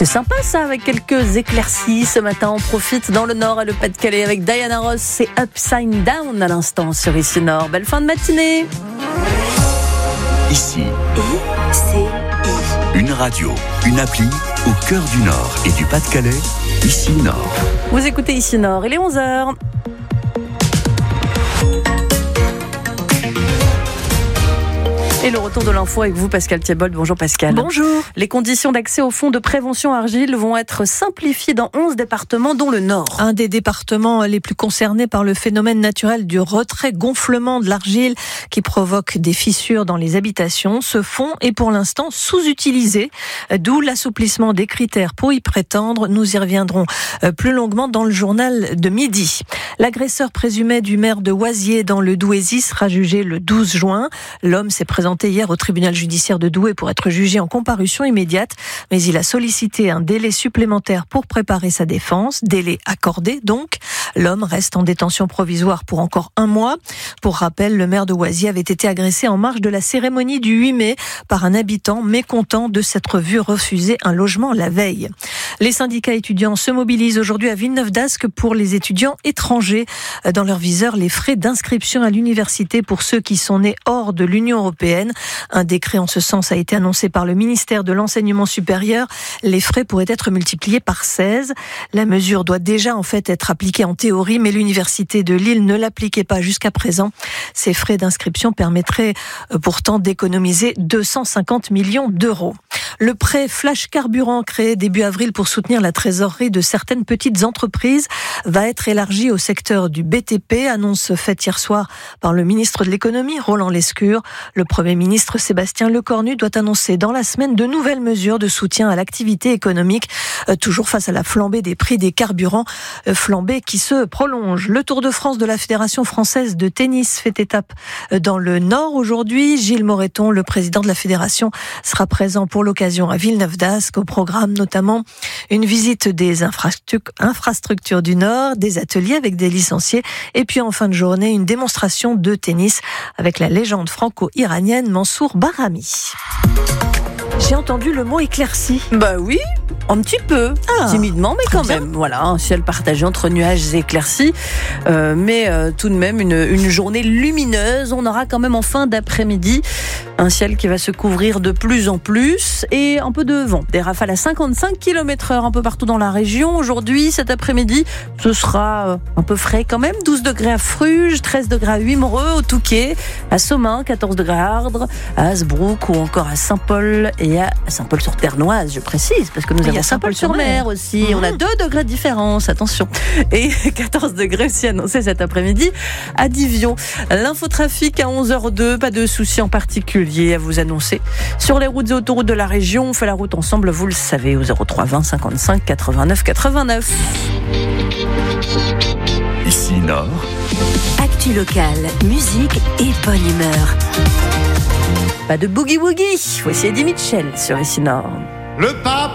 C'est sympa ça, avec quelques éclaircies ce matin. On profite dans le Nord et le Pas-de-Calais avec Diana Ross. C'est Upside Down à l'instant sur Ici Nord. Belle fin de matinée. Ici, une radio, une appli au cœur du Nord et du Pas-de-Calais. Ici Nord. Vous écoutez Ici Nord, il est 11h. Et le retour de l'info avec vous, Pascal Thiebold. Bonjour Pascal. Bonjour. Les conditions d'accès au fonds de prévention argile vont être simplifiées dans 11 départements, dont le Nord. Un des départements les plus concernés par le phénomène naturel du retrait-gonflement de l'argile qui provoque des fissures dans les habitations. Ce fonds est pour l'instant sous-utilisé, d'où l'assouplissement des critères pour y prétendre. Nous y reviendrons plus longuement dans le journal de midi. L'agresseur présumé du maire de Oisier dans le Douaisis sera jugé le 12 juin. L'homme s'est présenté hier au tribunal judiciaire de Douai pour être jugé en comparution immédiate, mais il a sollicité un délai supplémentaire pour préparer sa défense, délai accordé donc. L'homme reste en détention provisoire pour encore 1 mois. Pour rappel, le maire de Oisier avait été agressé en marge de la cérémonie du 8 mai par un habitant mécontent de s'être vu refuser un logement la veille. Les syndicats étudiants se mobilisent aujourd'hui à Villeneuve-d'Ascq pour les étudiants étrangers. Dans leur viseur, les frais d'inscription à l'université pour ceux qui sont nés hors de l'Union européenne. Un décret en ce sens a été annoncé par le ministère de l'Enseignement supérieur. Les frais pourraient être multipliés par 16. La mesure doit déjà en fait être appliquée en théorie, mais l'université de Lille ne l'appliquait pas jusqu'à présent. Ces frais d'inscription permettraient pourtant d'économiser 250 millions d'euros. Le prêt Flash Carburant, créé début avril pour soutenir la trésorerie de certaines petites entreprises, va être élargi au secteur du BTP, annonce faite hier soir par le ministre de l'économie, Roland Lescure. Le Premier ministre Sébastien Lecornu doit annoncer dans la semaine de nouvelles mesures de soutien à l'activité économique, toujours face à la flambée des prix des carburants, flambée qui se prolonge. Le Tour de France de la Fédération française de tennis fait étape dans le Nord aujourd'hui. Gilles Moreton, le président de la fédération, sera présent pour l'occasion à Villeneuve-d'Ascq. Au programme notamment une visite des infrastructures du Nord, des ateliers avec des licenciés et puis en fin de journée une démonstration de tennis avec la légende franco-iranienne Mansour Bahrami. J'ai entendu le mot éclairci. Bah oui, un petit peu, timidement, mais quand même. Voilà, un ciel partagé entre nuages et éclaircies, mais tout de même une journée lumineuse. On aura quand même en fin d'après-midi un ciel qui va se couvrir de plus en plus et un peu de vent. Des rafales à 55 km/h un peu partout dans la région. Aujourd'hui, cet après-midi, ce sera un peu frais quand même. 12 degrés à Fruges, 13 degrés à Wimereux, au Touquet, à Somain, 14 degrés à Ardres, à Hasbrook ou encore à Saint-Paul et à Saint-Paul-sur-Ternoise, je précise, parce que nous avons Saint-Paul-sur-Mer aussi. On a 2 degrés de différence, attention. Et 14 degrés aussi annoncés cet après-midi à Divion. L'infotrafic à 11h02, pas de soucis en particulier à vous annoncer. Sur les routes et autoroutes de la région, on fait la route ensemble, vous le savez, au 03 20 55 89 89. Ici Nord. Actu locale, musique et bonne humeur. Pas de boogie-woogie. Voici Eddie Mitchell sur Ici Nord. Le pape